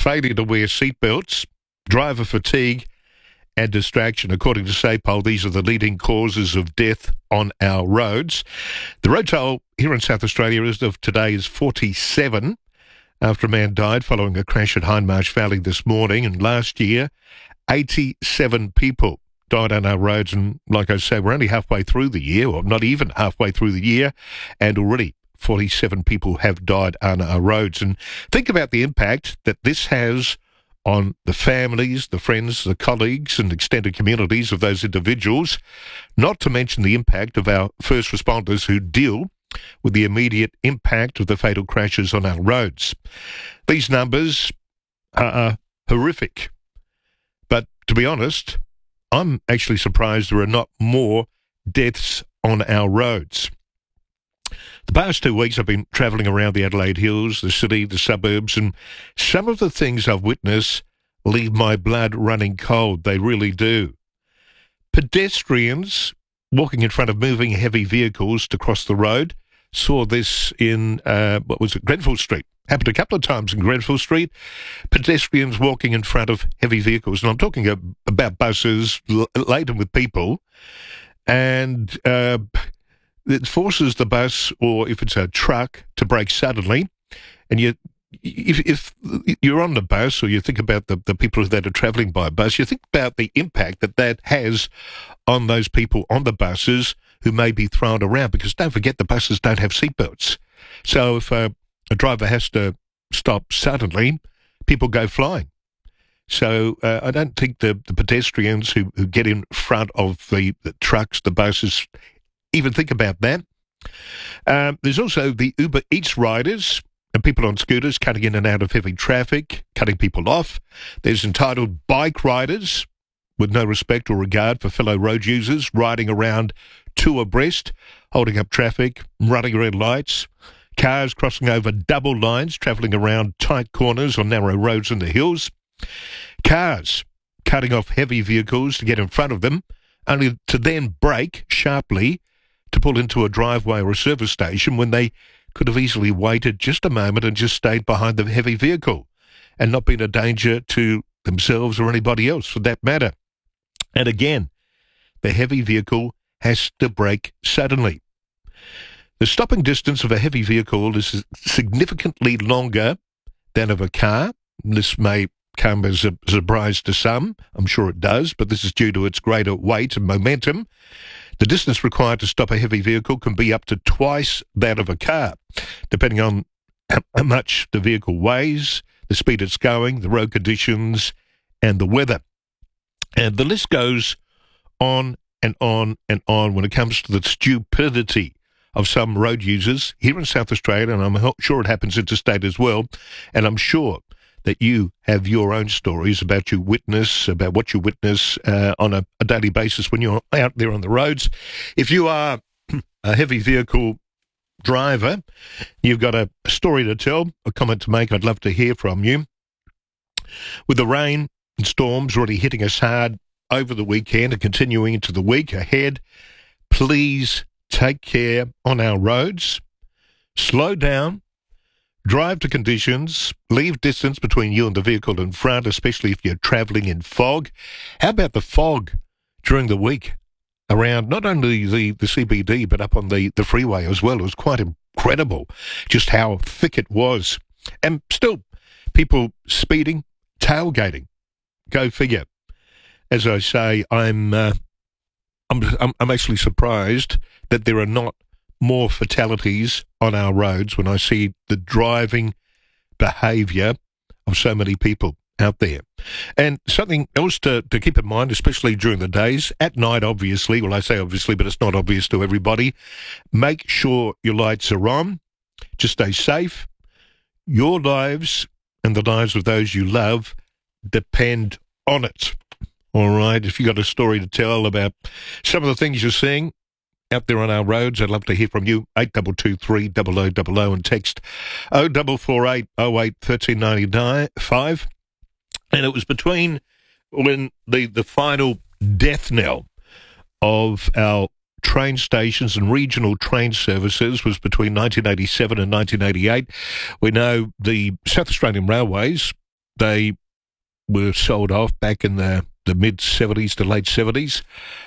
failure to wear seatbelts, driver fatigue and distraction. According to SAPOL, these are the leading causes of death on our roads. The road toll here in South Australia as of today is 47 after a man died following a crash at Hindmarsh Valley this morning. And last year, 87 people died on our roads. And like I say, we're only halfway through the year, or not even halfway through the year, and already 47 people have died on our roads. And think about the impact that this has on the families, the friends, the colleagues and extended communities of those individuals, not to mention the impact of our first responders who deal with the immediate impact of the fatal crashes on our roads. These numbers are horrific. But to be honest, I'm actually surprised there are not more deaths on our roads. The past 2 weeks I've been travelling around the Adelaide Hills, the city, the suburbs, and some of the things I've witnessed leave my blood running cold. They really do. Pedestrians walking in front of moving heavy vehicles to cross the road. Saw this in, Grenfell Street. Happened a couple of times in Grenfell Street. Pedestrians walking in front of heavy vehicles. And I'm talking about buses laden with people. And it forces the bus, or if it's a truck, to brake suddenly. And if you're on the bus, or you think about the people that are travelling by bus, you think about the impact that has on those people on the buses who may be thrown around, because don't forget the buses don't have seatbelts. So if a driver has to stop suddenly, people go flying. So I don't think the pedestrians who get in front of the trucks, the buses, even think about that. There's also the Uber Eats riders and people on scooters cutting in and out of heavy traffic, cutting people off. There's entitled bike riders with no respect or regard for fellow road users, riding around two abreast, holding up traffic, running red lights. Cars crossing over double lines, travelling around tight corners on narrow roads in the hills. Cars cutting off heavy vehicles to get in front of them, only to then brake sharply to pull into a driveway or a service station when they could have easily waited just a moment and just stayed behind the heavy vehicle and not been a danger to themselves or anybody else for that matter. And again, the heavy vehicle has to brake suddenly. The stopping distance of a heavy vehicle is significantly longer than of a car. This may come as a surprise to some. I'm sure it does, but this is due to its greater weight and momentum. The distance required to stop a heavy vehicle can be up to twice that of a car, depending on how much the vehicle weighs, the speed it's going, the road conditions, and the weather. And the list goes on and on and on when it comes to the stupidity of some road users here in South Australia, and I'm sure it happens interstate as well, and I'm sure that you have your own stories about what you witness on a daily basis when you're out there on the roads. If you are a heavy vehicle driver, you've got a story to tell, a comment to make, I'd love to hear from you. With the rain and storms already hitting us hard over the weekend and continuing into the week ahead, please take care on our roads. Slow down. Drive to conditions. Leave distance between you and the vehicle in front, especially if you're travelling in fog. How about the fog during the week around not only the CBD, but up on the freeway as well? It was quite incredible just how thick it was. And still, people speeding, tailgating. Go figure. As I say, I'm actually surprised that there are not more fatalities on our roads when I see the driving behaviour of so many people out there. And something else to keep in mind, especially during the days, at night obviously, well I say obviously, but it's not obvious to everybody, make sure your lights are on, just stay safe. Your lives and the lives of those you love depend on it. All right, if you've got a story to tell about some of the things you're seeing out there on our roads, I'd love to hear from you. 8223 0000 and text 0448 08 1395. And it was between when the final death knell of our train stations and regional train services was between 1987 and 1988. We know the South Australian Railways they were sold off back in the mid-70s to late 70s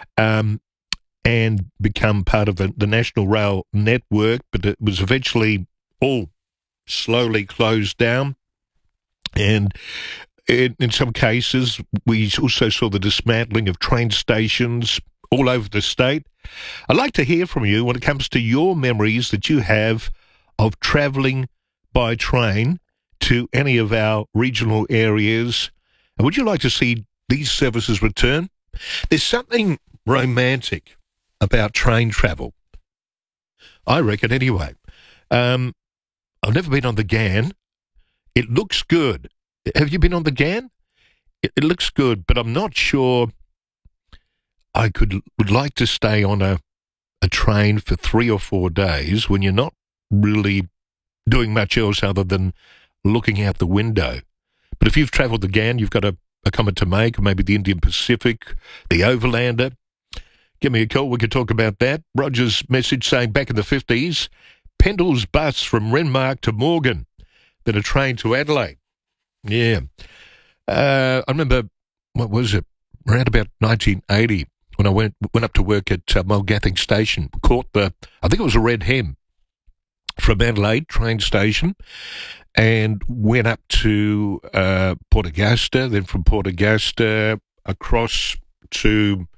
and become part of the National Rail network, but it was eventually all slowly closed down. And in some cases, we also saw the dismantling of train stations all over the state. I'd like to hear from you when it comes to your memories that you have of travelling by train to any of our regional areas. And would you like to see these services return? There's something romantic about train travel. I reckon anyway. I've never been on the Ghan. It looks good. Have you been on the Ghan? It looks good, but I'm not sure I would like to stay on a train for 3 or 4 days when you're not really doing much else other than looking out the window. But if you've travelled the Ghan, you've got a comment to make, maybe the Indian Pacific, the Overlander. Give me a call. We could talk about that. Roger's message saying back in the 50s, Pendle's bus from Renmark to Morgan, then a train to Adelaide. Yeah. I remember, what was it, around about 1980, when I went up to work at Mulgathing Station, caught I think it was a Red Hen from Adelaide train station, and went up to Port Augusta, then from Port Augusta across to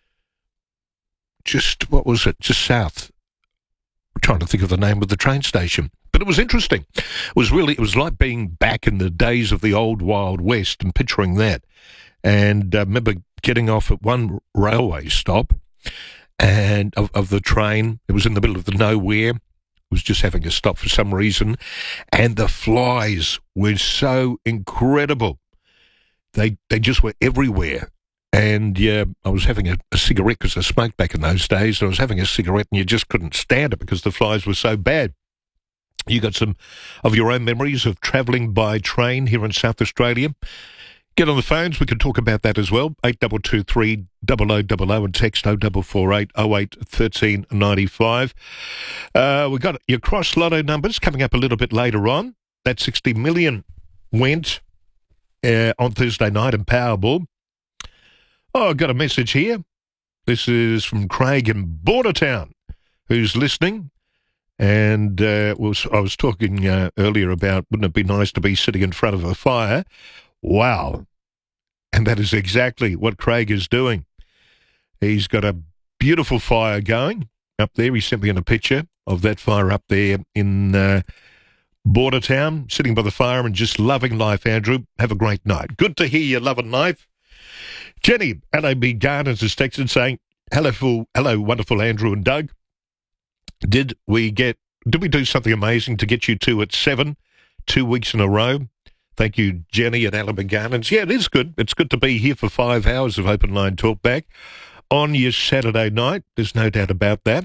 just south. I'm trying to think of the name of the train station. But it was interesting. It was like being back in the days of the old Wild West and picturing that. And I remember getting off at one railway stop and of the train. It was in the middle of the nowhere. It was just having a stop for some reason. And the flies were so incredible. They just were everywhere. And I was having a cigarette because I smoked back in those days. I was having a cigarette and you just couldn't stand it because the flies were so bad. You got some of your own memories of travelling by train here in South Australia? Get on the phones. We can talk about that as well. 8223 0000 and text 0448 08 1395. We've got your cross lotto numbers coming up a little bit later on. That 60 million went on Thursday night in Powerball. Oh, I've got a message here. This is from Craig in Bordertown, who's listening. And I was talking earlier about, wouldn't it be nice to be sitting in front of a fire? Wow. And that is exactly what Craig is doing. He's got a beautiful fire going up there. He sent me in a picture of that fire up there in Bordertown, sitting by the fire and just loving life, Andrew. Have a great night. Good to hear you loving life. Jenny, LAB Gardens is texted saying, hello, wonderful Andrew and Doug. Did we do something amazing to get you two at 7, 2 weeks in a row? Thank you, Jenny at Alabama Gardens. Yeah, it is good. It's good to be here for 5 hours of open line talk back on your Saturday night. There's no doubt about that.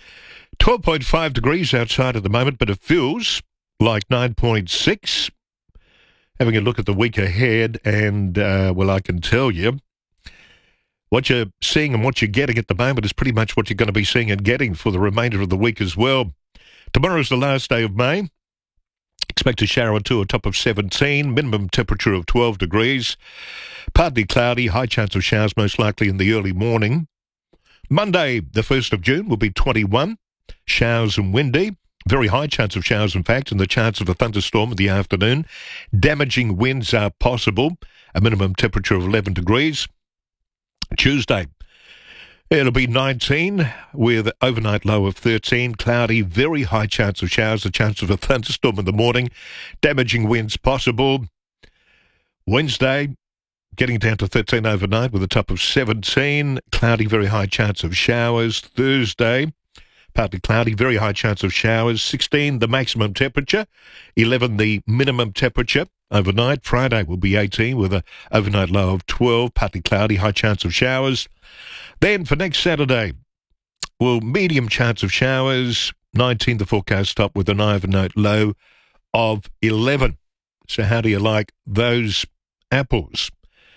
12.5 degrees outside at the moment, but it feels like 9.6. Having a look at the week ahead, and, well, I can tell you, what you're seeing and what you're getting at the moment is pretty much what you're going to be seeing and getting for the remainder of the week as well. Tomorrow is the last day of May. Expect a shower or two, a top of 17, minimum temperature of 12 degrees. Partly cloudy, high chance of showers most likely in the early morning. Monday, the 1st of June, will be 21, showers and windy. Very high chance of showers, in fact, and the chance of a thunderstorm in the afternoon. Damaging winds are possible, a minimum temperature of 11 degrees. Tuesday, it'll be 19 with overnight low of 13, cloudy, very high chance of showers, a chance of a thunderstorm in the morning, damaging winds possible. Wednesday, getting down to 13 overnight with a top of 17, cloudy, very high chance of showers. Thursday, partly cloudy, very high chance of showers, 16 the maximum temperature, 11 the minimum temperature. Overnight, Friday will be 18 with an overnight low of 12, partly cloudy, high chance of showers. Then for next Saturday, well, medium chance of showers, 19 the forecast top with an overnight low of 11. So how do you like those apples?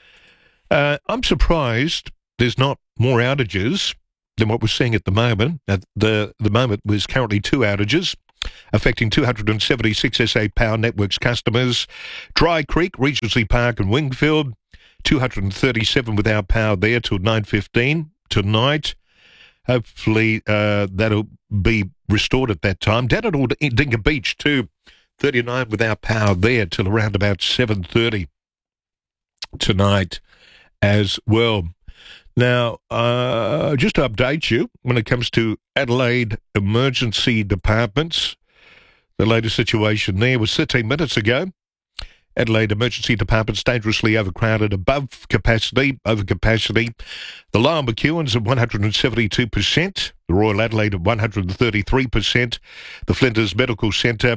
I'm surprised there's not more outages than what we're seeing at the moment. At the moment, there's currently 2 outages. affecting 276 SA Power Networks customers. Dry Creek, Regency Park and Wingfield, 237 without power there till 9:15 tonight. Hopefully that'll be restored at that time. Down at Dinga Beach too, 39 without power there till around about 7:30 tonight as well. Now, just to update you, when it comes to Adelaide emergency departments, the latest situation there was 13 minutes ago. Adelaide emergency departments dangerously overcrowded, above capacity, over capacity. The Lyell McEwen's at 172%, the Royal Adelaide at 133%, the Flinders Medical Centre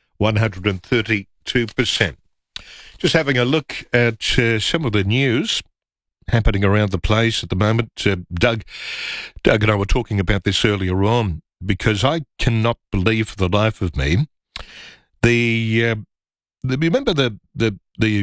132%. Just having a look at some of the news happening around the place at the moment. Doug and I were talking about this earlier on, because I cannot believe for the life of me remember the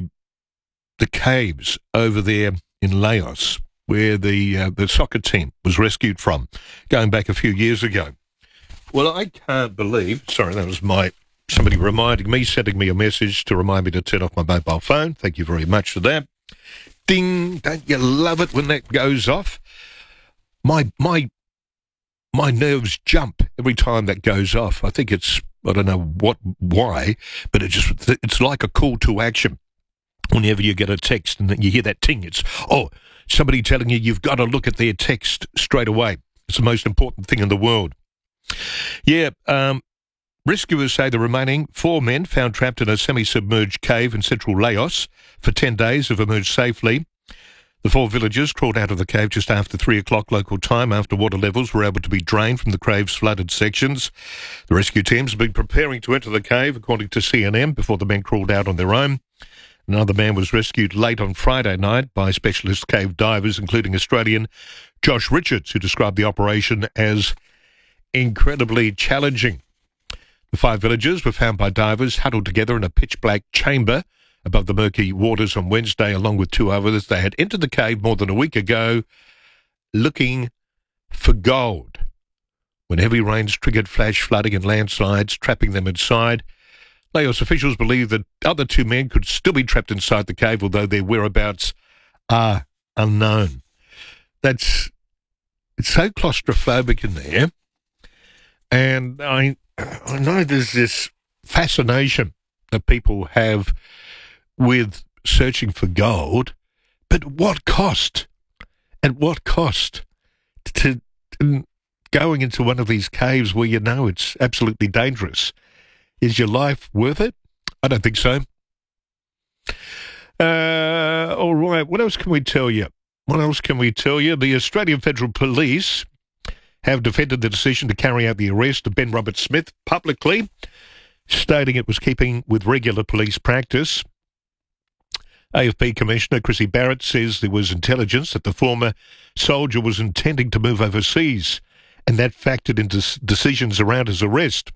caves over there in Laos where the soccer team was rescued from, going back a few years ago. Well, I can't believe. Sorry, that was somebody reminding me, sending me a message to remind me to turn off my mobile phone. Thank you very much for that. Ding! Don't you love it when that goes off? My nerves jump every time that goes off. I think I don't know why, but it's like a call to action. Whenever you get a text and then you hear that ting, it's somebody telling you've got to look at their text straight away. It's the most important thing in the world. Yeah, rescuers say the remaining 4 men found trapped in a semi-submerged cave in central Laos for 10 days have emerged safely. The 4 villagers crawled out of the cave just after 3 o'clock local time after water levels were able to be drained from the cave's flooded sections. The rescue teams have been preparing to enter the cave, according to CNN, before the men crawled out on their own. Another man was rescued late on Friday night by specialist cave divers, including Australian Josh Richards, who described the operation as incredibly challenging. The 5 villagers were found by divers huddled together in a pitch-black chamber above the murky waters on Wednesday, along with 2 others. They had entered the cave more than a week ago looking for gold, when heavy rains triggered flash flooding and landslides, trapping them inside. Laos officials believe that other 2 men could still be trapped inside the cave, although their whereabouts are unknown. It's so claustrophobic in there. And I know there's this fascination that people have with searching for gold, but what cost? At what cost to going into one of these caves where you know it's absolutely dangerous? Is your life worth it? I don't think so. All right, what else can we tell you? The Australian Federal Police have defended the decision to carry out the arrest of Ben Roberts-Smith publicly, stating it was keeping with regular police practice. AFP Commissioner Chrissy Barrett says there was intelligence that the former soldier was intending to move overseas, and that factored into decisions around his arrest.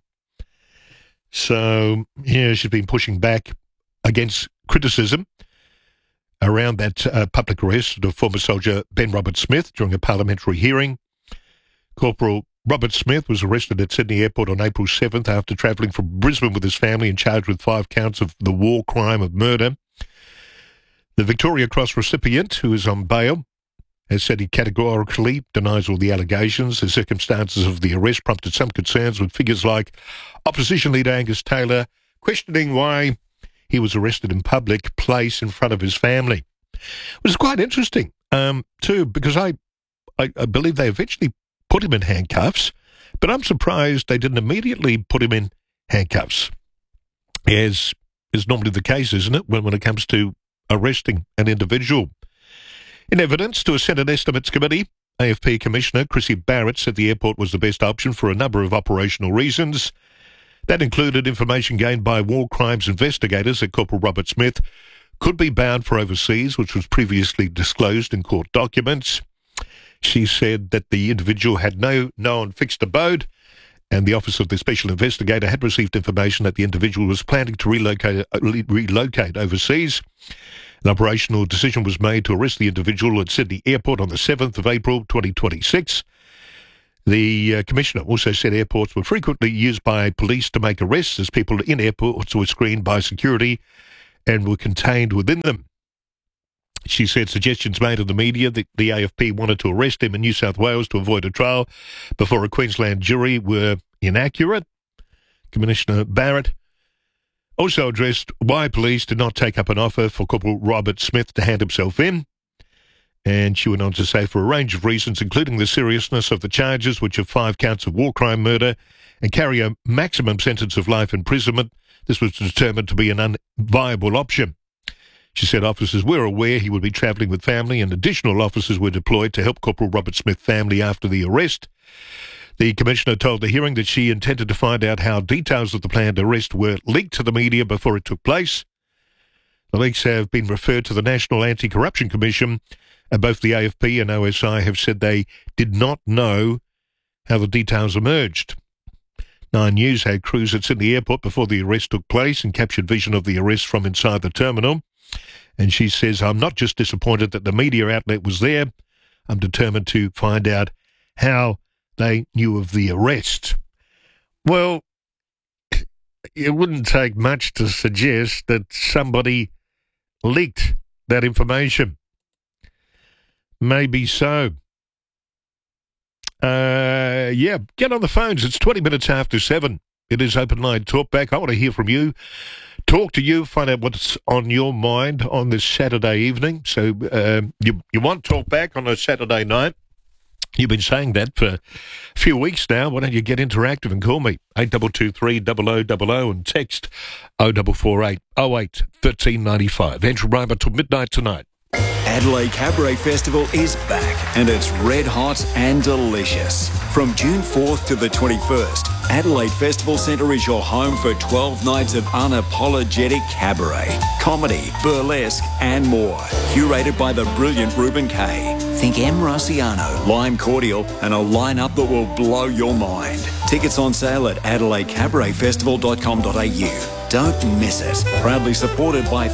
So, yeah, she's been pushing back against criticism around that public arrest of former soldier Ben Roberts-Smith during a parliamentary hearing. Corporal Roberts-Smith was arrested at Sydney Airport on April 7th after travelling from Brisbane with his family and charged with 5 counts of the war crime of murder. The Victoria Cross recipient, who is on bail, has said he categorically denies all the allegations. The circumstances of the arrest prompted some concerns, with figures like opposition leader Angus Taylor questioning why he was arrested in public place in front of his family. It was quite interesting, too, because I believe they eventually put him in handcuffs, but I'm surprised they didn't immediately put him in handcuffs, as is normally the case, isn't it, when it comes to arresting an individual. In evidence to a Senate Estimates Committee, AFP Commissioner Chrissy Barrett said the airport was the best option for a number of operational reasons. That included information gained by war crimes investigators that Corporal Roberts-Smith could be bound for overseas, which was previously disclosed in court documents. She said that the individual had no known fixed abode, and the Office of the Special Investigator had received information that the individual was planning to relocate overseas. An operational decision was made to arrest the individual at Sydney Airport on the 7th of April 2026. The commissioner also said airports were frequently used by police to make arrests as people in airports were screened by security and were contained within them. She said suggestions made in the media that the AFP wanted to arrest him in New South Wales to avoid a trial before a Queensland jury were inaccurate. Commissioner Barrett also addressed why police did not take up an offer for Corporal Robert Smith to hand himself in. And she went on to say, for a range of reasons, including the seriousness of the charges, which are 5 counts of war crime murder and carry a maximum sentence of life imprisonment, this was determined to be an unviable option. She said officers were aware he would be travelling with family and additional officers were deployed to help Corporal Robert Smith's family after the arrest. The Commissioner told the hearing that she intended to find out how details of the planned arrest were leaked to the media before it took place. The leaks have been referred to the National Anti-Corruption Commission, and both the AFP and OSI have said they did not know how the details emerged. 9 News had crews at Sydney Airport before the arrest took place and captured vision of the arrest from inside the terminal. And she says, I'm not just disappointed that the media outlet was there, I'm determined to find out how they knew of the arrest. Well, it wouldn't take much to suggest that somebody leaked that information. Maybe so. Get on the phones. It's 20 minutes after 7. It is Open Line Talkback. I want to hear from you. Talk to you, find out what's on your mind on this Saturday evening. So you want Talkback on a Saturday night? You've been saying that for a few weeks now. Why don't you get interactive and call me? 8223 0000 and text 0448 08 1395. Andrew Rhymer till midnight tonight. Adelaide Cabaret Festival is back and it's red hot and delicious. From June 4th to the 21st, Adelaide Festival Centre is your home for 12 nights of unapologetic cabaret, comedy, burlesque and more. Curated by the brilliant Ruben Kay. Think M. Rusciano, Lime Cordial and a lineup that will blow your mind. Tickets on sale at adelaidecabaretfestival.com.au. Don't miss it. Proudly supported by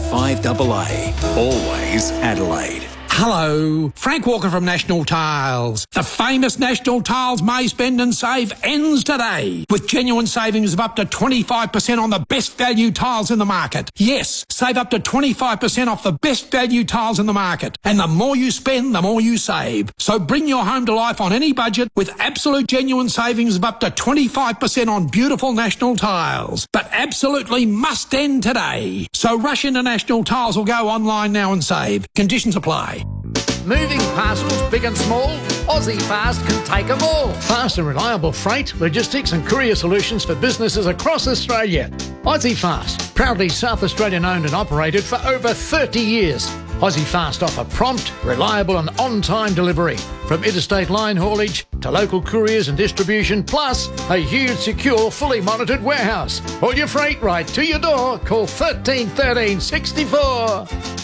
5AA. Always Adelaide. Hello, Frank Walker from National Tiles. The famous National Tiles May Spend and Save ends today with genuine savings of up to 25% on the best value tiles in the market. Yes, save up to 25% off the best value tiles in the market. And the more you spend, the more you save. So bring your home to life on any budget with absolute genuine savings of up to 25% on beautiful National Tiles. But absolutely must end today. So rush into National Tiles or go online now and save. Conditions apply. Moving parcels, big and small, Aussie Fast can take them all. Fast and reliable freight, logistics and courier solutions for businesses across Australia. Aussie Fast, proudly South Australian owned and operated for over 30 years. Aussie Fast offer prompt, reliable and on-time delivery. From interstate line haulage to local couriers and distribution, plus a huge, secure, fully monitored warehouse. All your freight right to your door. Call 13 13 64.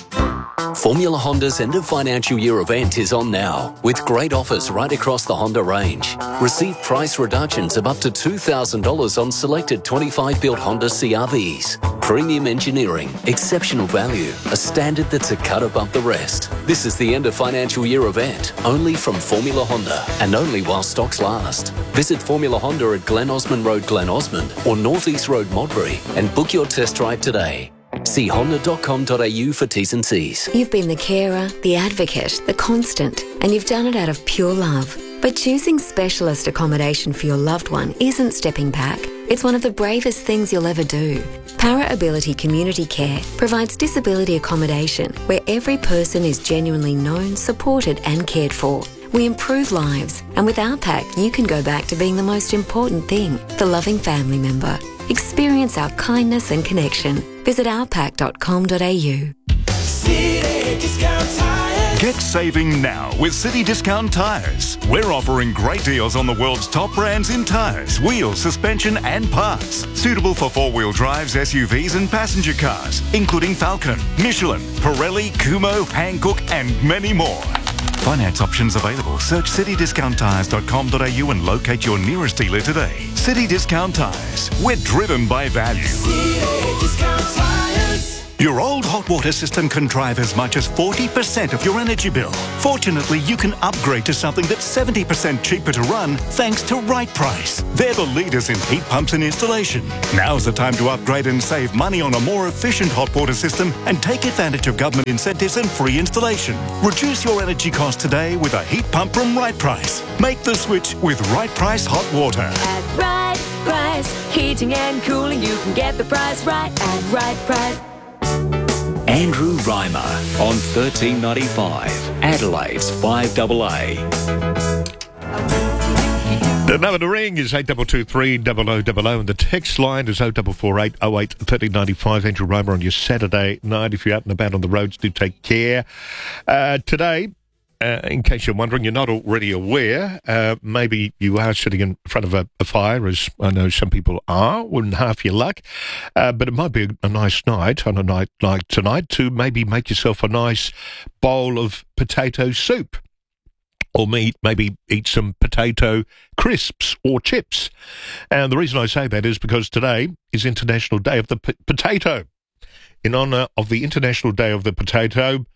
Formula Honda's end of financial year event is on now, with great offers right across the Honda range. Receive price reductions of up to $2,000 on selected 25-built Honda CR-Vs. Premium engineering, exceptional value, a standard that's a cut above the rest. This is the end of financial year event, only from Formula Honda, and only while stocks last. Visit Formula Honda at Glen Osmond Road, Glen Osmond, or North East Road, Modbury, and book your test drive today. See honda.com.au for T's and C's. You've been the carer, the advocate, the constant, and you've done it out of pure love. But choosing specialist accommodation for your loved one isn't stepping back. It's one of the bravest things you'll ever do. Para Ability Community Care provides disability accommodation where every person is genuinely known, supported and cared for. We improve lives, and with our pack, you can go back to being the most important thing, the loving family member. Experience our kindness and connection. Visit ourpack.com.au. Get saving now with City Discount Tyres. We're offering great deals on the world's top brands in tyres, wheels, suspension and parts. Suitable for four-wheel drives, SUVs and passenger cars, including Falcon, Michelin, Pirelli, Kumho, Hankook and many more. Finance options available. Search citydiscounttyres.com.au and locate your nearest dealer today. City Discount Tyres. We're driven by value. Your old hot water system can drive as much as 40% of your energy bill. Fortunately, you can upgrade to something that's 70% cheaper to run thanks to Right Price. They're the leaders in heat pumps and installation. Now's the time to upgrade and save money on a more efficient hot water system and take advantage of government incentives and free installation. Reduce your energy costs today with a heat pump from Right Price. Make the switch with Right Price Hot Water. At Right Price, heating and cooling, you can get the price right at Right Price. Andrew Reimer on 1395, Adelaide's 5AA. The number to ring is 8223 0000 and the text line is 0448 08 1395. Andrew Reimer on your Saturday night. If you're out and about on the roads, do take care. Today, in case you're wondering, you're not already aware, maybe you are sitting in front of a fire, as I know some people are, wouldn't half your luck, but it might be a nice night, on a night like tonight, to maybe make yourself a nice bowl of potato soup, or maybe eat some potato crisps or chips. And the reason I say that is because today is International Day of the Potato. In honour of the International Day of the Potato,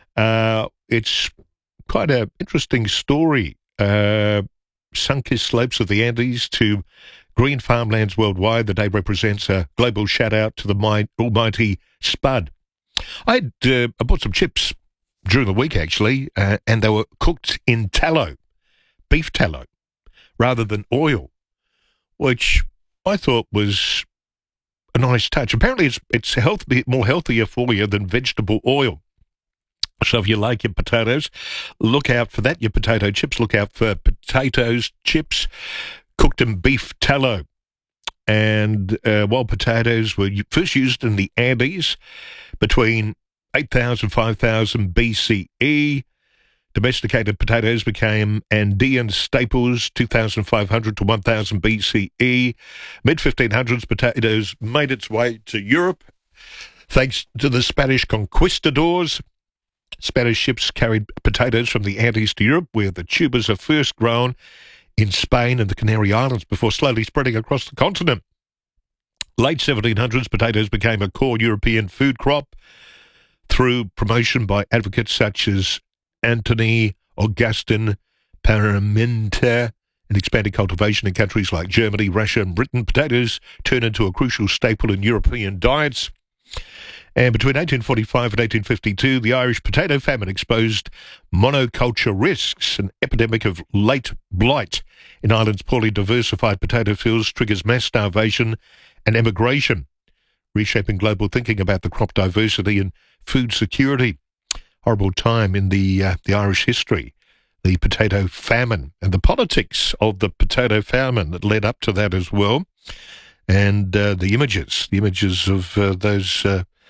it's quite an interesting story. Sun-kissed slopes of the Andes to green farmlands worldwide. The day represents a global shout-out to the almighty spud. I bought some chips during the week, actually, and they were cooked in tallow, beef tallow, rather than oil, which I thought was a nice touch. Apparently, it's more healthier for you than vegetable oil. So if you like your potatoes, look out for that. Your potato chips, look out for potatoes, chips, cooked in beef tallow. And while potatoes were first used in the Andes between 8,000 and 5,000 BCE, domesticated potatoes became Andean staples 2,500 to 1,000 BCE. Mid-1500s, potatoes made its way to Europe thanks to the Spanish conquistadors. Spanish ships carried potatoes from the Andes to Europe, where the tubers are first grown in Spain and the Canary Islands before slowly spreading across the continent. Late 1700s, potatoes became a core European food crop through promotion by advocates such as Antony Augustin Parmentier and expanded cultivation in countries like Germany, Russia and Britain. Potatoes turned into a crucial staple in European diets. And between 1845 and 1852, the Irish potato famine exposed monoculture risks. An epidemic of late blight in Ireland's poorly diversified potato fields triggers mass starvation and emigration, reshaping global thinking about the crop diversity and food security. Horrible time in the Irish history, the potato famine and the politics of the potato famine that led up to that as well. And the images of those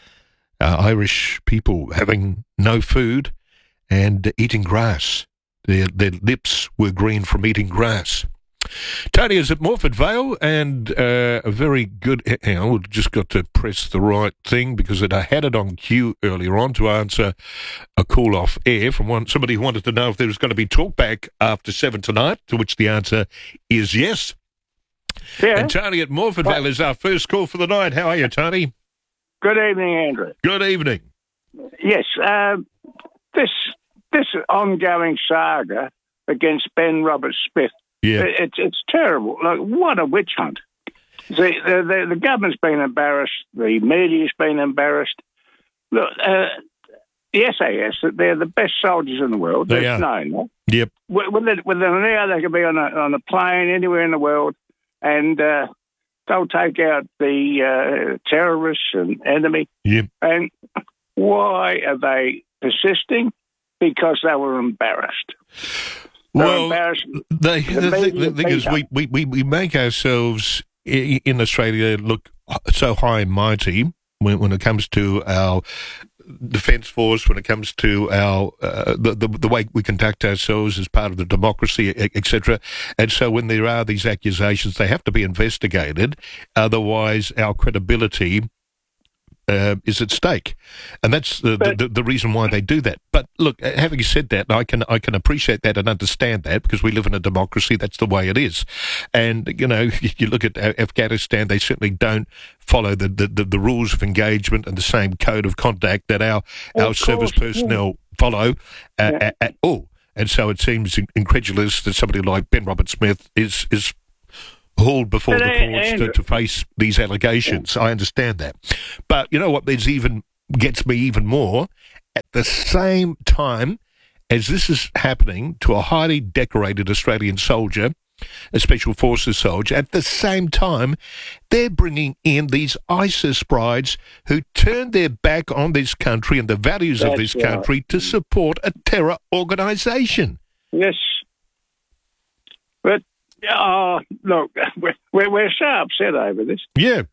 Irish people having no food and eating grass. Their lips were green from eating grass. Tony is at Morford Vale, and a very good... I've just got to press the right thing because I had it on cue earlier on to answer a call off air from somebody who wanted to know if there was going to be talkback after 7 tonight, to which the answer is yes. Yeah. And Tony at Morford Vale is our first call for the night. How are you, Tony? Good evening, Andrew. Good evening. Yes, this ongoing saga against Ben Roberts-Smith, it's terrible. Like, what a witch hunt. See, the government's been embarrassed. The media's been embarrassed. Look, the SAS, they're the best soldiers in the world. They are. Known. Yep. With them now, they can be on a plane anywhere in the world, and they'll take out the terrorists and enemy. Yep. And why are they persisting? Because they were embarrassed. Well, the thing is, we make ourselves in Australia look so high and mighty when it comes to our defence force, when it comes to our the way we conduct ourselves as part of the democracy, etc. And so when there are these accusations, they have to be investigated. Otherwise, our credibility at stake, and that's the reason why they do that. But look, having said that, I can appreciate that and understand that because we live in a democracy. That's the way it is, and you look at Afghanistan; they certainly don't follow the rules of engagement and the same code of conduct that our service personnel follow at all. And so it seems incredulous that somebody like Ben Roberts-Smith is hauled before the courts to face these allegations. I understand that. But you know what gets me even more? At the same time as this is happening to a highly decorated Australian soldier, a Special Forces soldier, at the same time, they're bringing in these ISIS brides who turned their back on this country and the values of this country to support a terror organisation. Yes. But, look, we're so upset over this. Yeah.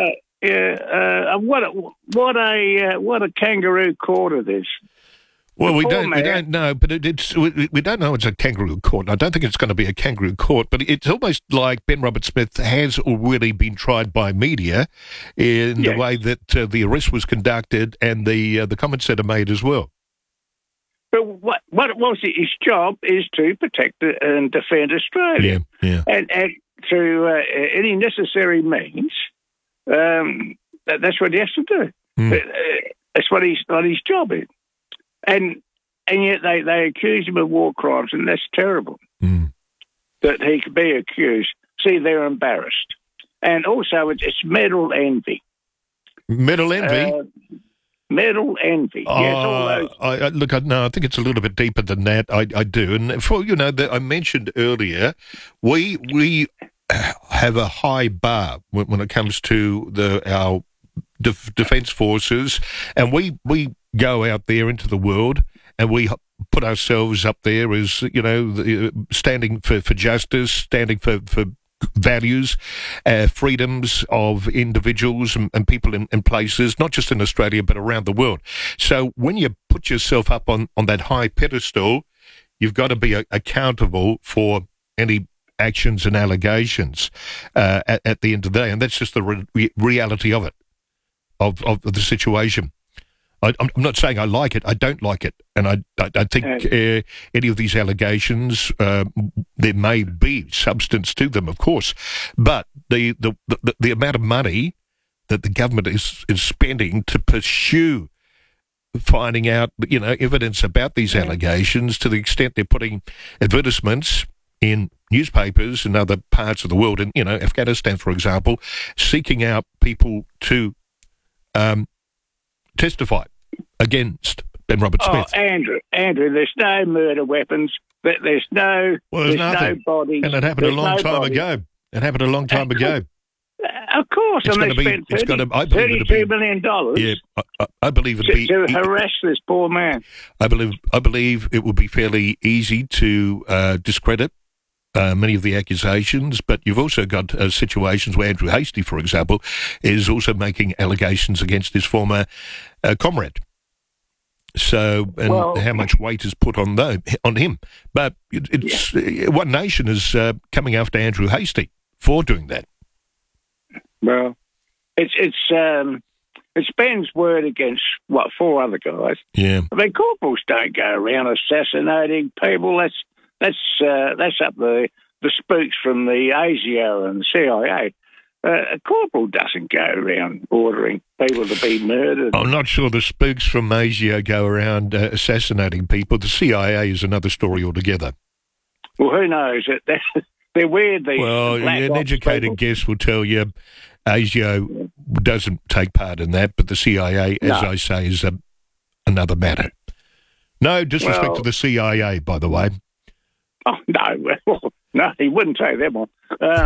What a kangaroo court it is. Well, we don't know, but we don't know it's a kangaroo court. I don't think it's going to be a kangaroo court, but it's almost like Ben Roberts-Smith has already been tried by media in the way that the arrest was conducted and the comments that are made as well. But what was it? His job is to protect and defend Australia, and through any necessary means. That's what he has to do. That's what his job is. And yet they accuse him of war crimes, and that's terrible that he could be accused. See, they're embarrassed. And also, it's medal envy. Medal envy? Medal envy. Yes, all those. I think it's a little bit deeper than that. I do. And for I mentioned earlier, we have a high bar when it comes to our defence forces, and we go out there into the world and we put ourselves up there as, standing for justice, standing for values, freedoms of individuals and people in places, not just in Australia, but around the world. So when you put yourself up on that high pedestal, you've got to be accountable for any actions and allegations at the end of the day. And that's just the reality of it, of the situation. I'm not saying I like it. I don't like it, and I think any of these allegations, there may be substance to them, of course, but the amount of money that the government is spending to pursue finding out evidence about these allegations, to the extent they're putting advertisements in newspapers in other parts of the world, in Afghanistan, for example, seeking out people to testify against Ben Roberts-Smith. Oh, Andrew, there's no murder weapons. There's no. Well, there's nothing. No bodies. And it happened a long time ago. Of course, and they spent $32 million. Yeah, I believe it'd be to harass this poor man. I believe it would be fairly easy to discredit many of the accusations, but you've also got situations where Andrew Hastie, for example, is also making allegations against his former comrade. So, how much weight is put on him? But it's One Nation is coming after Andrew Hastie for doing that. Well, it's Ben's word against four other guys. Yeah, I mean, corporals don't go around assassinating people. That's up the spooks from the ASIO and the CIA. A corporal doesn't go around ordering people to be murdered. I'm not sure the spooks from ASIO go around assassinating people. The CIA is another story altogether. Well, who knows? They're weird. An educated guess will tell you ASIO doesn't take part in that, but the CIA, as I say, is another matter. No disrespect to the CIA, by the way. Oh, no. No, he wouldn't take them on.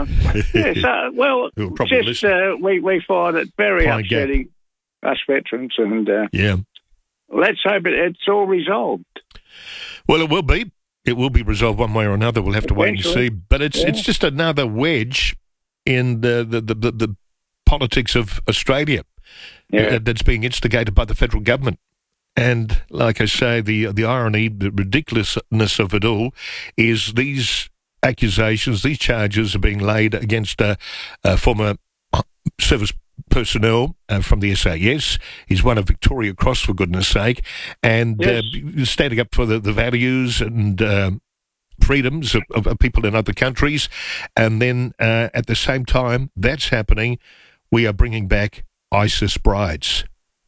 We find it very upsetting, us veterans, and let's hope it's all resolved. Well, it will be. It will be resolved one way or another. We'll have to wait and see. But it's just another wedge in the politics of Australia that's being instigated by the federal government. And like I say, the irony, the ridiculousness of it all is these accusations, these charges are being laid against a former service personnel from the SAS. He's won a Victoria Cross, for goodness sake, and standing up for the values and freedoms of people in other countries. And then at the same time that's happening, we are bringing back ISIS brides.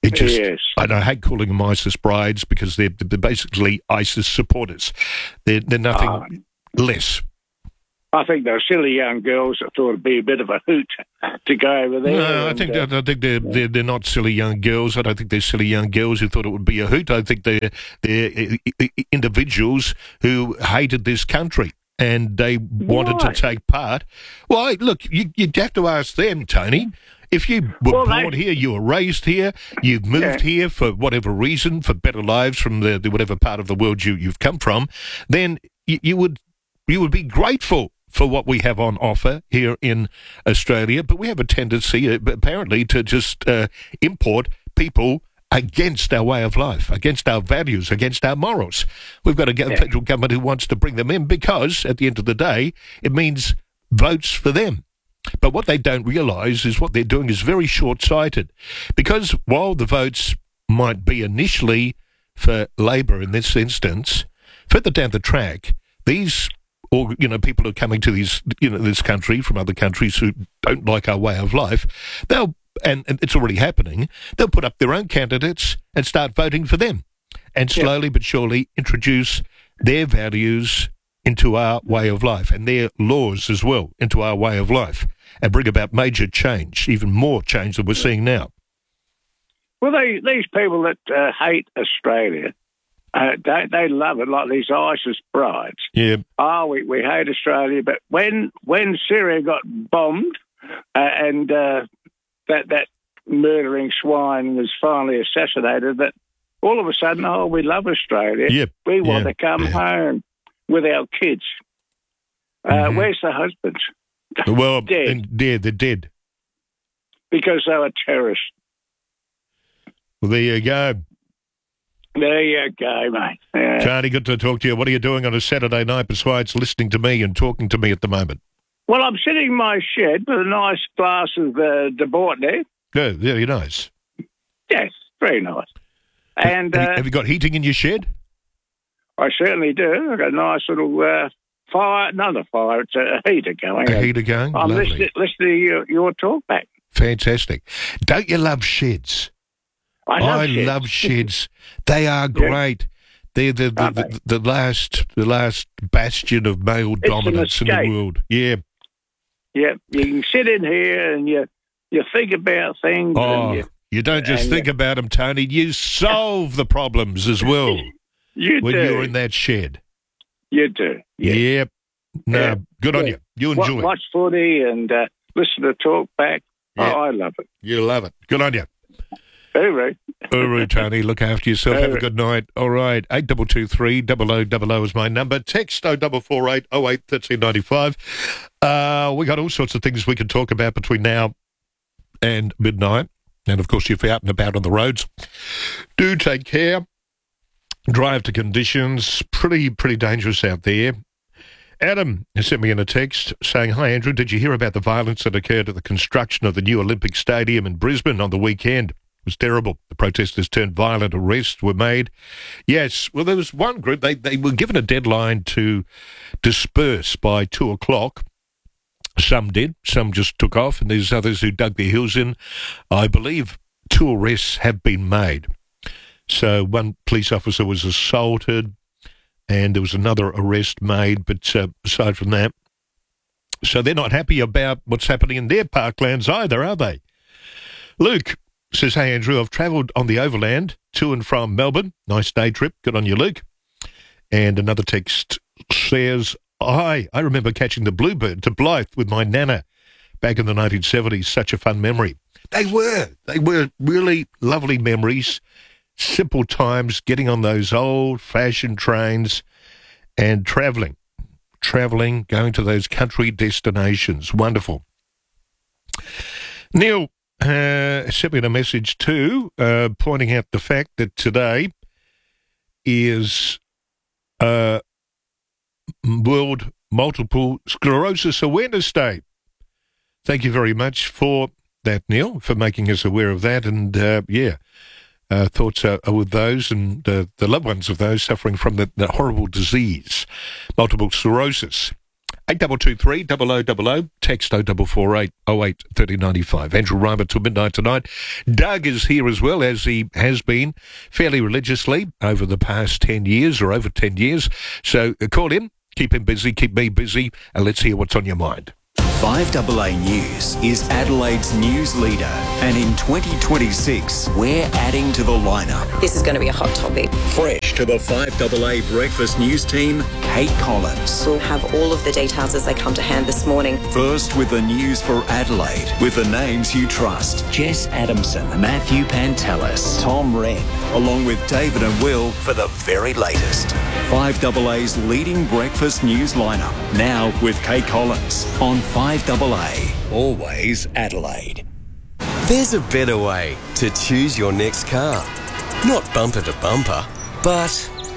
I hate calling them ISIS brides because they're basically ISIS supporters. They're nothing less. I think they're silly young girls that thought it'd be a bit of a hoot to go over there. No, I think they're not silly young girls. I don't think they're silly young girls who thought it would be a hoot. I think they're individuals who hated this country and they wanted to take part. Well, look, you'd have to ask them, Tony. If you were born here, you were raised here, you've moved here for whatever reason, for better lives from the whatever part of the world you've come from, then you would be grateful for what we have on offer here in Australia. But we have a tendency, apparently, to just import people against our way of life, against our values, against our morals. We've got a federal government who wants to bring them in because, at the end of the day, it means votes for them. But what they don't realise is what they're doing is very short-sighted. Because while the votes might be initially for Labor in this instance, further down the track, these people who are coming to this country from other countries who don't like our way of life, and it's already happening, they'll put up their own candidates and start voting for them. And slowly but surely introduce their values into our way of life and their laws as well into our way of life and bring about major change, even more change than we're seeing now. Well, these people that hate Australia, they love it, like these ISIS brides. Yeah. Oh, we hate Australia, but when Syria got bombed and that murdering swine was finally assassinated, that all of a sudden, we love Australia. Yep. We want to come home with our kids. Where's the husbands? Well, dead. They're dead. Because they were terrorists. Well, there you go. There you go, mate. Yeah. Charlie, good to talk to you. What are you doing on a Saturday night besides listening to me and talking to me at the moment? Well, I'm sitting in my shed with a nice glass of De Bortone. Yeah, very nice. Yes, very nice. And have you got heating in your shed? I certainly do. I've got a nice little fire. Not a fire, it's a heater going. A heater going? I'm Lovely. listening to your talk back. Fantastic. Don't you love sheds? I love sheds. They are great. They're the last bastion of male dominance in the world. Yeah. Yeah. You can sit in here and you think about things. Oh, you don't just think about them, Tony. You solve the problems as well. When you're in that shed. You do. Yeah. Yep. No, good on you. You enjoy it. Watch footy and listen to talk back. Yeah. I love it. You love it. Good on you. Uru, Tony. Look after yourself. Have a good night. All right. 8223 0000 is my number. Text 0448 08 1395. We got all sorts of things we can talk about between now and midnight. And, of course, if you're out and about on the roads, do take care. Drive to conditions. Pretty dangerous out there. Adam has sent me in a text saying, "Hi, Andrew. Did you hear about the violence that occurred at the construction of the new Olympic Stadium in Brisbane on the weekend? It was terrible. The protesters turned violent. Arrests were made." Yes. Well, there was one group. They were given a deadline to disperse by 2 o'clock. Some did. Some just took off. And there's others who dug their heels in. I believe 2 arrests have been made. So one police officer was assaulted and there was another arrest made. But aside from that, so they're not happy about what's happening in their parklands either, are they? Luke says, "Hey, Andrew, I've travelled on the overland to and from Melbourne. Nice day trip. Good on you, Luke." And another text says, I remember catching the Bluebird to Blythe with my nana back in the 1970s. Such a fun memory. They were really lovely memories. Simple times, getting on those old-fashioned trains and travelling, going to those country destinations. Wonderful. Neil sent me a message too, pointing out the fact that today is World Multiple Sclerosis Awareness Day. Thank you very much for that, Neil, for making us aware of that. And, thoughts are with those and the loved ones of those suffering from the horrible disease, multiple sclerosis. 8223 0000, text 0448 08 3095. Andrew Reimer till midnight tonight. Doug is here as well, as he has been fairly religiously over the past 10 years or over 10 years. So call him, keep him busy, keep me busy, and let's hear what's on your mind. 5AA News is Adelaide's news leader, and in 2026, we're adding to the lineup. This is going to be a hot topic. Fresh to the 5AA Breakfast News team, Kate Collins. We'll have all of the details as they come to hand this morning. First with the news for Adelaide, with the names you trust. Jess Adamson, Matthew Pantelis, Tom Wren, along with David and Will for the very latest. 5AA's leading breakfast news lineup, now with Kate Collins on 5AA, always Adelaide. There's a better way to choose your next car. Not bumper to bumper, but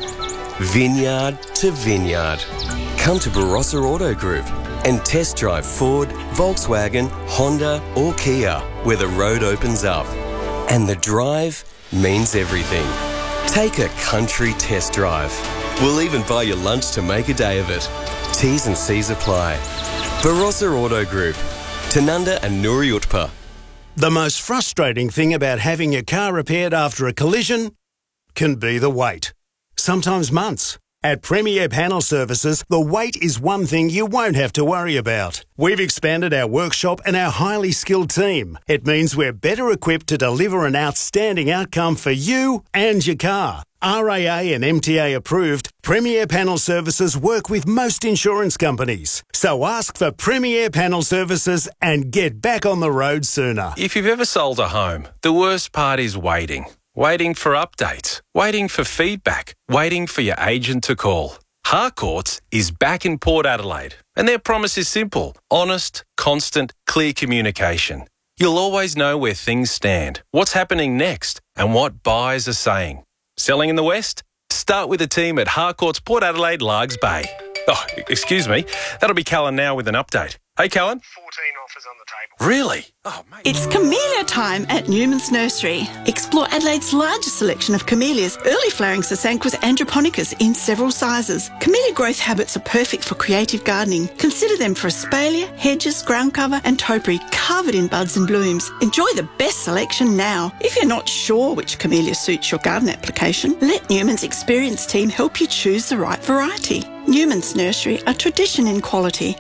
vineyard to vineyard. Come to Barossa Auto Group and test drive Ford, Volkswagen, Honda or Kia, where the road opens up. And the drive means everything. Take a country test drive. We'll even buy you lunch to make a day of it. T's and C's apply. Barossa Auto Group, Tanunda and Nuri Utpa. The most frustrating thing about having your car repaired after a collision can be the wait. Sometimes months. At Premier Panel Services, the wait is one thing you won't have to worry about. We've expanded our workshop and our highly skilled team. It means we're better equipped to deliver an outstanding outcome for you and your car. RAA and MTA approved, Premier Panel Services work with most insurance companies. So ask for Premier Panel Services and get back on the road sooner. If you've ever sold a home, the worst part is waiting. Waiting for updates, waiting for feedback, waiting for your agent to call. Harcourts is back in Port Adelaide, and their promise is simple: honest, constant, clear communication. You'll always know where things stand, what's happening next, and what buyers are saying. Selling in the West? Start with the team at Harcourts Port Adelaide, Largs Bay. Oh, excuse me. That'll be Callan now with an update. Hey, Callan. 14 offers on the table. Really? Oh, mate. It's camellia time at Newman's Nursery. Explore Adelaide's largest selection of camellias, early flowering Sasanquas androponicus in several sizes. Camellia growth habits are perfect for creative gardening. Consider them for espalier, hedges, ground cover and topiary covered in buds and blooms. Enjoy the best selection now. If you're not sure which camellia suits your garden application, let Newman's experienced team help you choose the right variety. Newman's Nursery, a tradition in quality.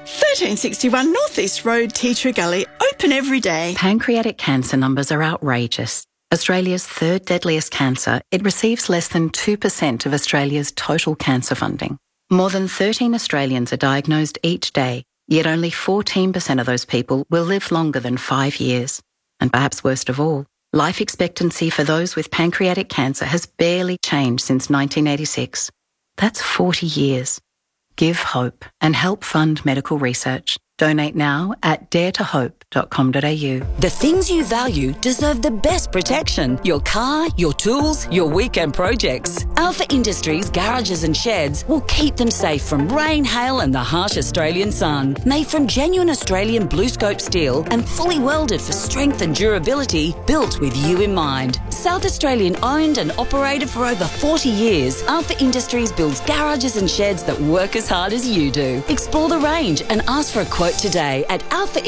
1361 North East Road, Tea Tree Gully, open every day. Pancreatic cancer numbers are outrageous. Australia's third deadliest cancer, it receives less than 2% of Australia's total cancer funding. More than 13 Australians are diagnosed each day, yet only 14% of those people will live longer than 5 years. And perhaps worst of all, life expectancy for those with pancreatic cancer has barely changed since 1986. That's 40 years. Give hope and help fund medical research. Donate now at daretohope.com.au. The things you value deserve the best protection. Your car, your tools, your weekend projects. Alpha Industries garages and sheds will keep them safe from rain, hail and the harsh Australian sun. Made from genuine Australian BlueScope steel and fully welded for strength and durability, built with you in mind. South Australian owned and operated for over 40 years, Alpha Industries builds garages and sheds that work as hard as you do. Explore the range and ask for a quote today at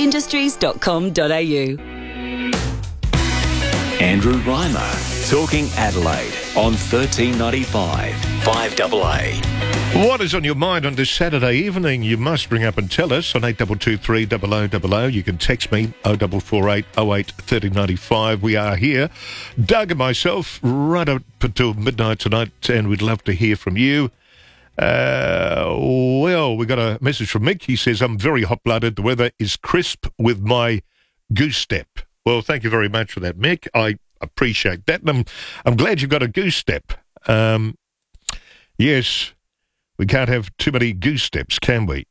alphaindustries.com.au. Andrew Reimer, talking Adelaide on 1395 5AA. What is on your mind on this Saturday evening? You must ring up and tell us on 8223 0000. You can text me 0448 08 3095. We are here, Doug and myself, right up until midnight tonight, and we'd love to hear from you. Well, we got a message from Mick. He says, I'm very hot-blooded. The weather is crisp with my goose step. Well, thank you very much for that, Mick. I appreciate that. And I'm glad you've got a goose step. Yes, we can't have too many goose steps, can we?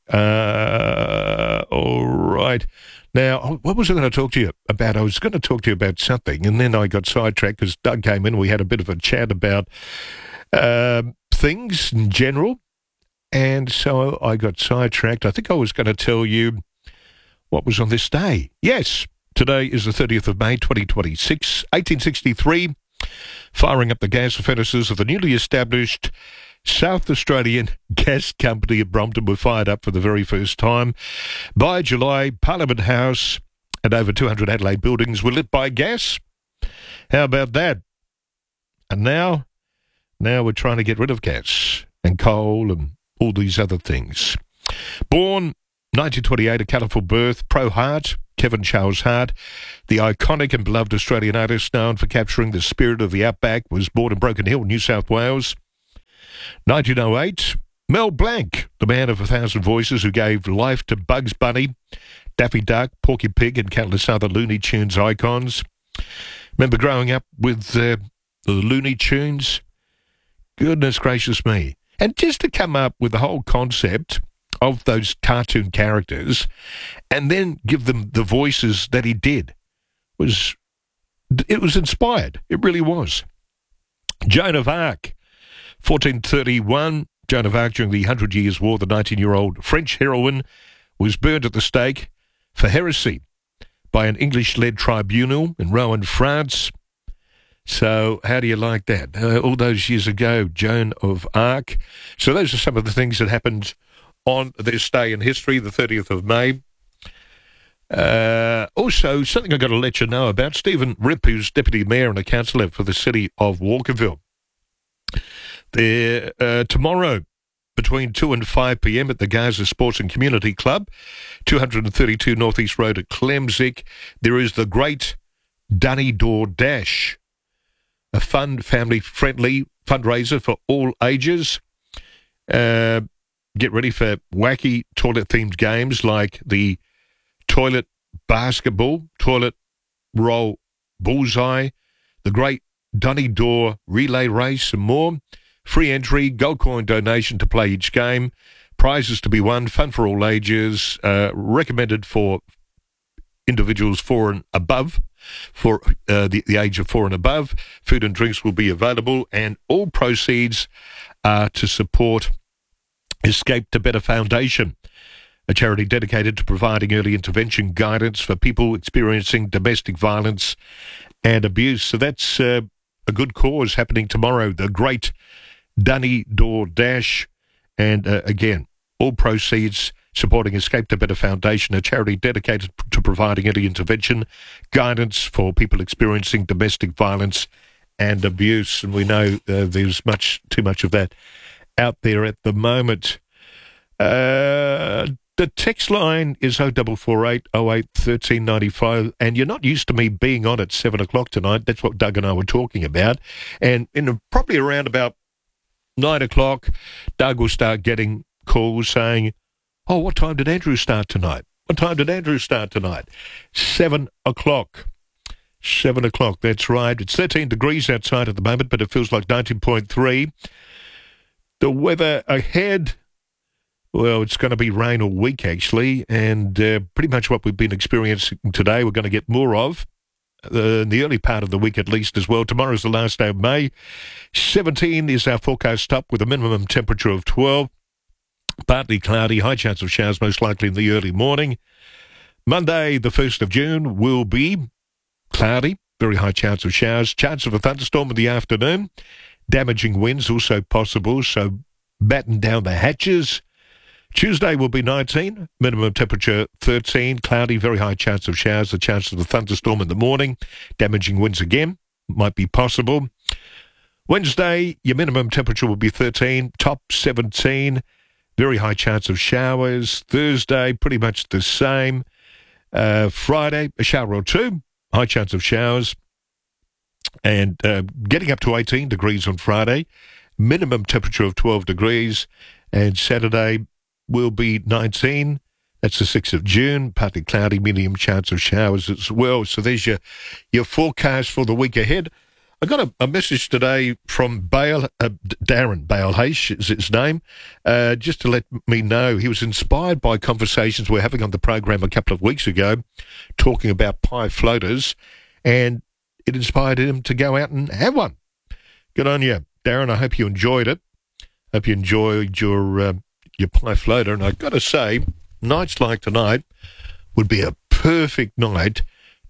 All right. Now, what was I going to talk to you about? I was going to talk to you about something, and then I got sidetracked because Doug came in and we had a bit of a chat about things in general, and so I got sidetracked. I think I was going to tell you what was on this day. Yes, Today is the 30th of May, 2026. 1863, firing up the gas furnaces of the newly established South Australian Gas Company at Brompton were fired up for the very first time. By July, Parliament House and over 200 Adelaide buildings were lit by gas. How about that? And now we're trying to get rid of gas and coal and all these other things. Born 1928, a colourful birth, pro-Hart, Kevin Charles Hart, the iconic and beloved Australian artist known for capturing the spirit of the outback, was born in Broken Hill, New South Wales. 1908, Mel Blanc, the man of 1,000 voices who gave life to Bugs Bunny, Daffy Duck, Porky Pig and countless other Looney Tunes icons. Remember growing up with the Looney Tunes? Goodness gracious me. And just to come up with the whole concept of those cartoon characters and then give them the voices that he did was inspired. It really was. Joan of Arc, 1431. Joan of Arc during the 100 Years' War, the 19-year-old French heroine, was burned at the stake for heresy by an English-led tribunal in Rouen, France. So how do you like that? All those years ago, Joan of Arc. So those are some of the things that happened on this day in history, the 30th of May. Also, something I've got to let you know about, Stephen Ripp, who's Deputy Mayor and a councillor for the city of Walkerville. There, tomorrow, between 2 and 5 p.m. at the Gaza Sports and Community Club, 232 North East Road at Clemsick, there is the Great Dunny Door Dash, a fun, family-friendly fundraiser for all ages. Get ready for wacky toilet-themed games like the toilet basketball, toilet roll bullseye, the Great Dunny Door relay race and more. Free entry, gold coin donation to play each game, prizes to be won, fun for all ages, recommended for individuals 4 and above, for the age of 4 and above. Food and drinks will be available, and all proceeds are to support Escape to Better Foundation, a charity dedicated to providing early intervention guidance for people experiencing domestic violence and abuse. So that's a good cause happening tomorrow, the Great Dunny Door Dash. And again, all proceeds supporting Escape to Better Foundation, a charity dedicated to providing early intervention guidance for people experiencing domestic violence and abuse. And we know there's too much of that out there at the moment. The text line is 0448 08 1395, and you're not used to me being on at 7 o'clock tonight. That's what Doug and I were talking about. And probably around about 9 o'clock, Doug will start getting calls saying, oh, what time did Andrew start tonight? What time did Andrew start tonight? 7 o'clock. 7 o'clock, that's right. It's 13 degrees outside at the moment, but it feels like 19.3. The weather ahead, well, it's going to be rain all week, actually, and pretty much what we've been experiencing today, we're going to get more of in the early part of the week at least as well. Tomorrow's the last day of May. 17 is our forecast up with a minimum temperature of 12. Partly cloudy, high chance of showers most likely in the early morning. Monday, the 1st of June, will be cloudy, very high chance of showers, chance of a thunderstorm in the afternoon. Damaging winds also possible, so batten down the hatches. Tuesday will be 19, minimum temperature 13, cloudy, very high chance of showers, a chance of a thunderstorm in the morning. Damaging winds again, might be possible. Wednesday, your minimum temperature will be 13, top 17, very high chance of showers. Thursday, pretty much the same. Friday, a shower or two, high chance of showers. And getting up to 18 degrees on Friday, minimum temperature of 12 degrees. And Saturday will be 19. That's the 6th of June, partly cloudy, medium chance of showers as well. So there's your forecast for the week ahead. I got a message today from Darren Bale-Hayes is his name, just to let me know he was inspired by conversations we were having on the program a couple of weeks ago, talking about pie floaters, and it inspired him to go out and have one. Good on you, Darren. I hope you enjoyed it. Hope you enjoyed your pie floater. And I've got to say, nights like tonight would be a perfect night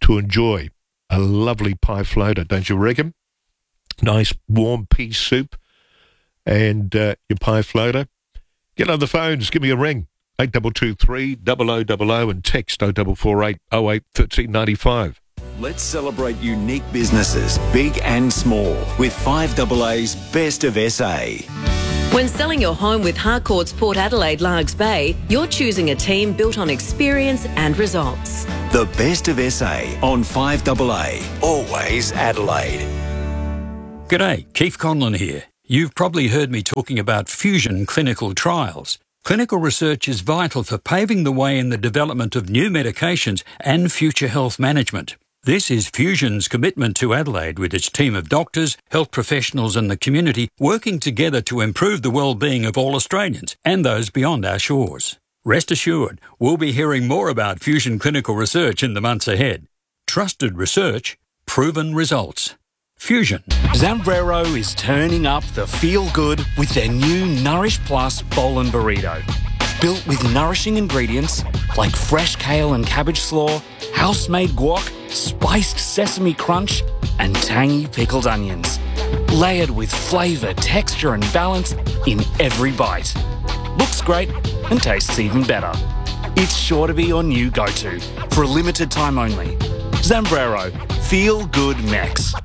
to enjoy a lovely pie floater, don't you reckon? Nice warm pea soup and your pie floater. Get on the phones, give me a ring, 8223 0000 and text 0448 08 1395. Let's celebrate unique businesses, big and small, with 5AA's Best of SA. When selling your home with Harcourt's Port Adelaide Largs Bay, you're choosing a team built on experience and results. The Best of SA on 5AA, always Adelaide. G'day, Keith Conlon here. You've probably heard me talking about Fusion clinical trials. Clinical research is vital for paving the way in the development of new medications and future health management. This is Fusion's commitment to Adelaide with its team of doctors, health professionals and the community working together to improve the well-being of all Australians and those beyond our shores. Rest assured, we'll be hearing more about Fusion clinical research in the months ahead. Trusted research, proven results. Fusion. Zambrero is turning up the feel-good with their new Nourish Plus Bowl and Burrito. Built with nourishing ingredients like fresh kale and cabbage slaw, house-made guac, spiced sesame crunch, and tangy pickled onions. Layered with flavour, texture and balance in every bite. Looks great and tastes even better. It's sure to be your new go-to for a limited time only. Zambrero. Feel Good Mex.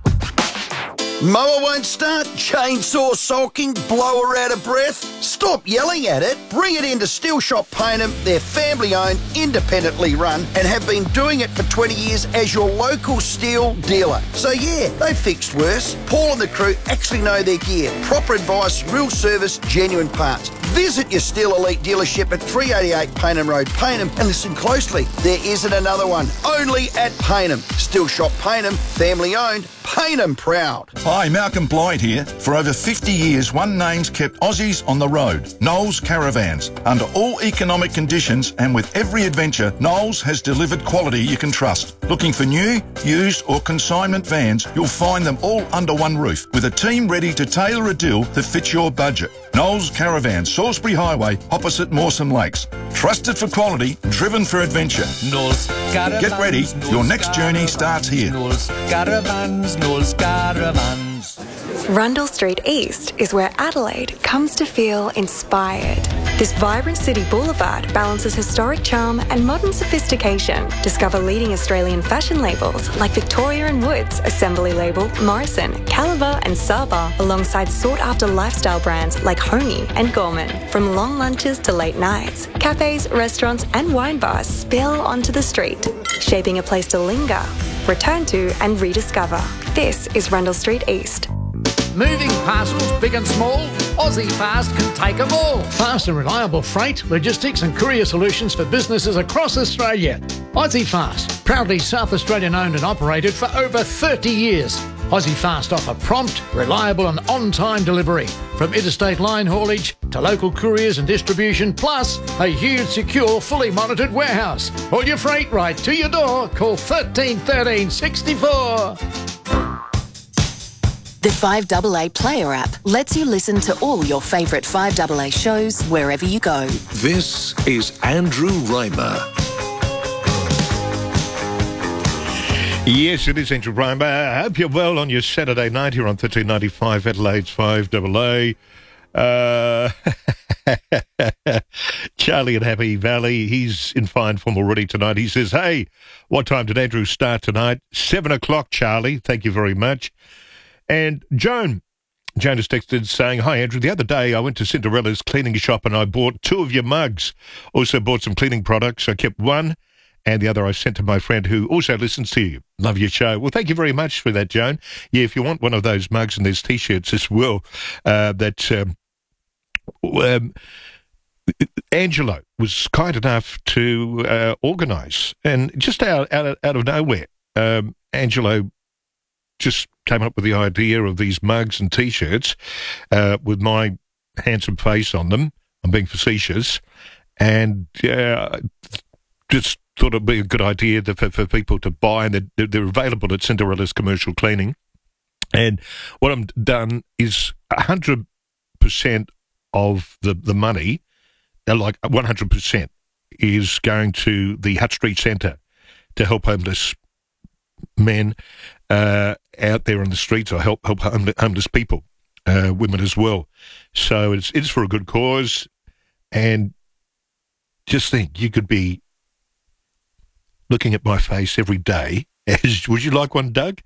Mower won't start? Chainsaw sulking? Blower out of breath? Stop yelling at it. Bring it into Steel Shop Payneham. They're family owned, independently run, and have been doing it for 20 years as your local steel dealer. So yeah, they've fixed worse. Paul and the crew actually know their gear. Proper advice, real service, genuine parts. Visit your Steel Elite dealership at 388 Payneham Road, Payneham, and listen closely. There isn't another one. Only at Payneham. Steel Shop Payneham, family owned, Payneham proud. Hi, Malcolm Blyde here. For over 50 years, one name's kept Aussies on the road, Knowles Caravans. Under all economic conditions and with every adventure, Knowles has delivered quality you can trust. Looking for new, used or consignment vans, you'll find them all under one roof with a team ready to tailor a deal that fits your budget. Knowles Caravans, Salisbury Highway, opposite Mawson Lakes. Trusted for quality, driven for adventure. Knowles Caravans. Get ready, your next journey starts here. Knowles Caravans, Knowles Caravans. Rundle Street East is where Adelaide comes to feel inspired. This vibrant city boulevard balances historic charm and modern sophistication. Discover leading Australian fashion labels like Victoria & Woods, Assembly Label, Morrison, Caliber and Saba, alongside sought-after lifestyle brands like Homey and Gorman. From long lunches to late nights, cafes, restaurants and wine bars spill onto the street, shaping a place to linger, return to and rediscover. This is Rundle Street East. Moving parcels, big and small, Aussie Fast can take them all. Fast and reliable freight, logistics and courier solutions for businesses across Australia. Aussie Fast, proudly South Australian owned and operated for over 30 years. Aussie Fast offer prompt, reliable and on-time delivery. From interstate line haulage to local couriers and distribution, plus a huge, secure, fully monitored warehouse. All your freight right to your door. Call 13 13 64. The 5AA Player app lets you listen to all your favourite 5AA shows wherever you go. This is Andrew Reimer. Yes, it is Andrew Reimer. I hope you're well on your Saturday night here on 1395 Adelaide's 5AA. Charlie at Happy Valley, he's in fine form already tonight. He says, hey, what time did Andrew start tonight? 7 o'clock, Charlie. Thank you very much. And Joan has texted saying, hi, Andrew. The other day I went to Cinderella's cleaning shop and I bought 2 of your mugs. Also bought some cleaning products. I kept one and the other I sent to my friend who also listens to you. Love your show. Well, thank you very much for that, Joan. Yeah, if you want one of those mugs and there's T-shirts as well, Angelo was kind enough to organise. And just out of nowhere, Angelo just came up with the idea of these mugs and T-shirts with my handsome face on them. I'm being facetious. And just thought it'd be a good idea for people to buy, and they're available at Cinderella's Commercial Cleaning. And what I've done is 100% of the money, like 100%, is going to the Hutt Street Centre to help homeless men out there on the streets, or help homeless people, women as well. So it's for a good cause. And just think, you could be looking at my face every day. Would you like one, Doug?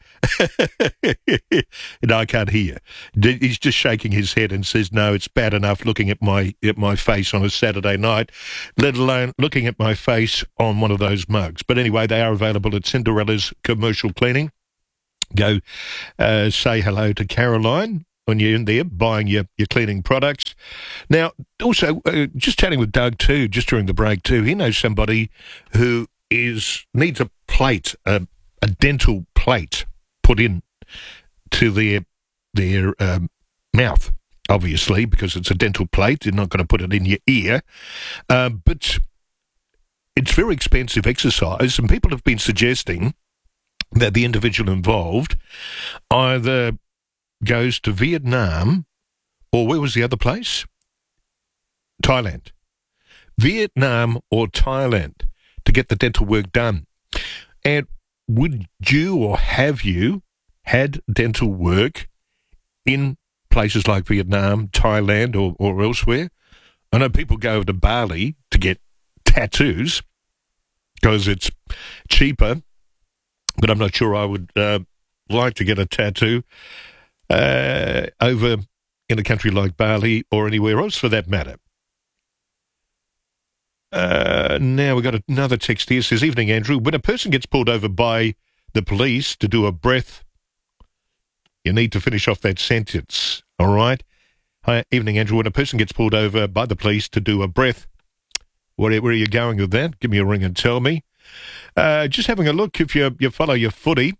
No, I can't hear. He's just shaking his head and says, no, it's bad enough looking at my face on a Saturday night, let alone looking at my face on one of those mugs. But anyway, they are available at Cinderella's Commercial Cleaning. Go say hello to Caroline when you're in there buying your cleaning products. Now, also, just chatting with Doug too, just during the break too, he knows somebody who needs a plate, a dental plate put in to their mouth, obviously, because it's a dental plate. You're not going to put it in your ear. But it's very expensive exercise, and people have been suggesting that the individual involved either goes to Vietnam, or where was the other place? Thailand. Vietnam or Thailand to get the dental work done. And would you, or have you, had dental work in places like Vietnam, Thailand, or elsewhere? I know people go over to Bali to get tattoos because it's cheaper, but I'm not sure I would like to get a tattoo over in a country like Bali or anywhere else for that matter. Now we've got another text here. It says, evening, Andrew. When a person gets pulled over by the police to do a breath, you need to finish off that sentence, all right? Hi, evening, Andrew. When a person gets pulled over by the police to do a breath, where are you going with that? Give me a ring and tell me. Just having a look, if you follow your footy,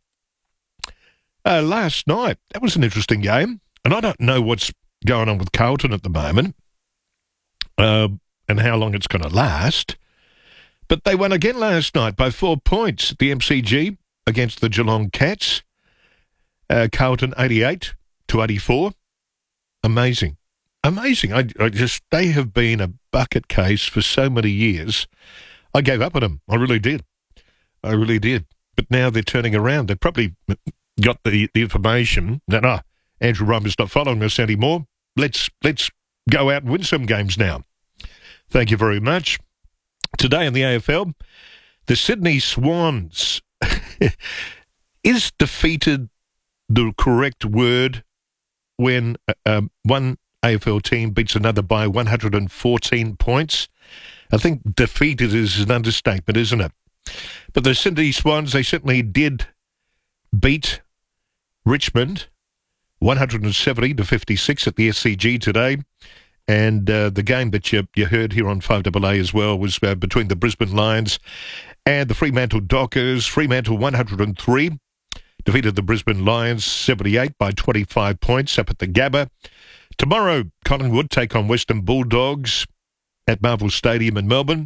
last night, that was an interesting game, and I don't know what's going on with Carlton at the moment, and how long it's going to last, but they won again last night by 4 points at the MCG against the Geelong Cats. Carlton 88-84. Amazing. They have been a bucket case for so many years. I gave up on them. I really did. But now they're turning around. They probably got the information that, Andrew Reimer's not following us anymore. Let's go out and win some games now. Thank you very much. Today in the AFL, the Sydney Swans. Is defeated the correct word when one AFL team beats another by 114 points? I think defeated is an understatement, isn't it? But the Sydney Swans, they certainly did beat Richmond 170-56 at the SCG today. And the game that you heard here on 5AA as well was between the Brisbane Lions and the Fremantle Dockers. Fremantle 103 defeated the Brisbane Lions 78 by 25 points up at the Gabba. Tomorrow, Collingwood take on Western Bulldogs at Marvel Stadium in Melbourne.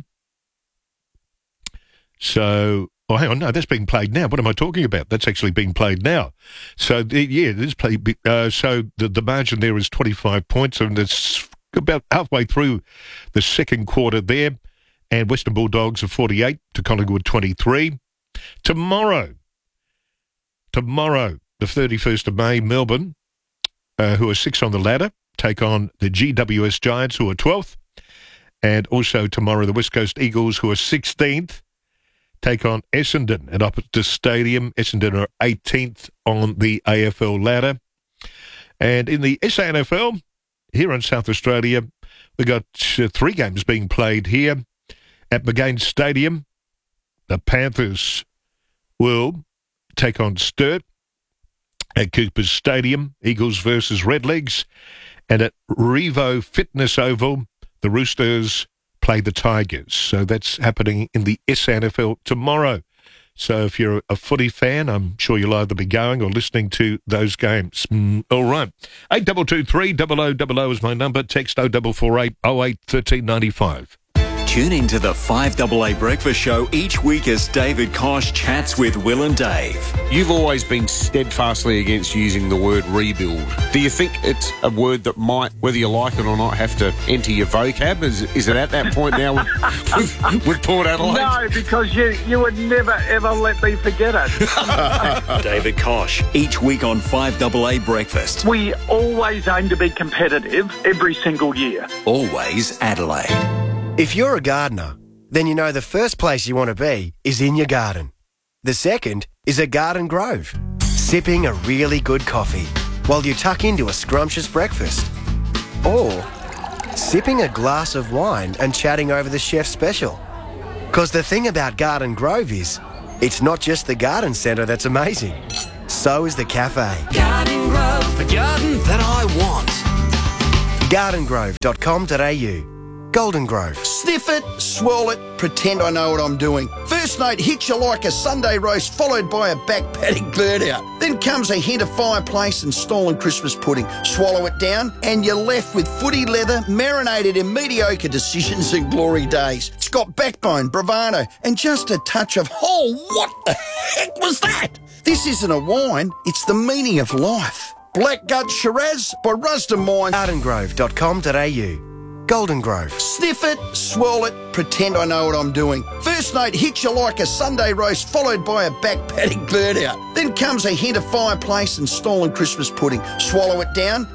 So, hang on, no, that's being played now. What am I talking about? That's actually being played now. So, it is played. So the margin there is 25 points, and it's about halfway through the second quarter there, and Western Bulldogs are 48 to Collingwood 23. Tomorrow, the 31st of May, Melbourne, who are 6th on the ladder, take on the GWS Giants, who are 12th. And also tomorrow, the West Coast Eagles, who are 16th, take on Essendon at Optus Stadium. Essendon are 18th on the AFL ladder. And in the SANFL, here in South Australia, we've got 3 games being played here at McGain Stadium. The Panthers will take on Sturt. At Coopers Stadium, Eagles versus Redlegs. And at Revo Fitness Oval, the Roosters play the Tigers. So that's happening in the SANFL tomorrow. So if you're a footy fan, I'm sure you'll either be going or listening to those games. All right. 8223 0000 is my number. Text 0448 08 1395. Tune into the 5AA Breakfast Show each week as David Kosh chats with Will and Dave. You've always been steadfastly against using the word rebuild. Do you think it's a word that might, whether you like it or not, have to enter your vocab? Is it at that point now with Port Adelaide? No, because you would never, ever let me forget it. David Kosh, each week on 5AA Breakfast. We always aim to be competitive every single year. Always Adelaide. If you're a gardener, then you know the first place you want to be is in your garden. The second is a garden grove, sipping a really good coffee while you tuck into a scrumptious breakfast. Or sipping a glass of wine and chatting over the chef's special. Because the thing about Garden Grove is, it's not just the garden centre that's amazing. So is the cafe. Garden Grove, the garden that I want. gardengrove.com.au. Golden Grove. Sniff it, swirl it, pretend I know what I'm doing. First night hits you like a Sunday roast followed by a back paddock burnout. Then comes a hint of fireplace and stolen Christmas pudding. Swallow it down and you're left with footy leather marinated in mediocre decisions and glory days. It's got backbone, bravado and just a touch of, oh, what the heck was that? This isn't a wine, it's the meaning of life. Black Gut Shiraz by Rusden Wine. gardengrove.com.au. Golden Grove. Sniff it, swirl it, pretend I know what I'm doing. First night hits you like a Sunday roast followed by a back paddock burnout. Then comes a hint of fireplace and stolen Christmas pudding. Swallow it down